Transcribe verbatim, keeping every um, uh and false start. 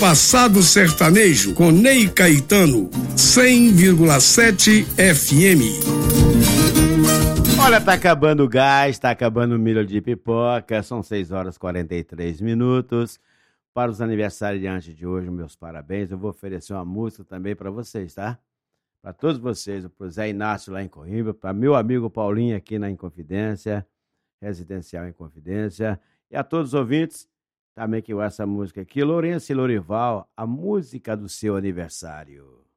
Passado Sertanejo com Ney Caetano, cem vírgula sete F M. Olha, tá acabando o gás, tá acabando o milho de pipoca, são seis horas e quarenta e três minutos. Para os aniversariantes de hoje, meus parabéns. Eu vou oferecer uma música também para vocês, tá? Para todos vocês, para o Zé Inácio lá em Coimbra, para meu amigo Paulinho aqui na Inconfidência, Residencial Inconfidência, e a todos os ouvintes, também que essa música aqui, Lourenço e Lorival, a música do seu aniversário.